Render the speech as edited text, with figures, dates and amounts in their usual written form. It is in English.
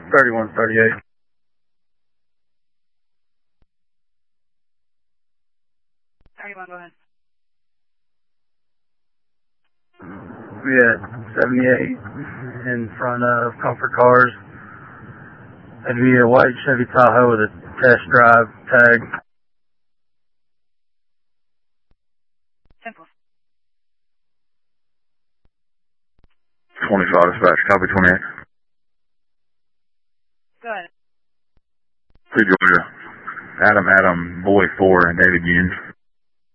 3138. Go ahead. We at 78 in front of Comfort Cars. It'd be a white Chevy Tahoe with a test drive tag. Simple. 25 dispatch, copy 28. Go ahead. Georgia. Adam, Boy 4, and David Union.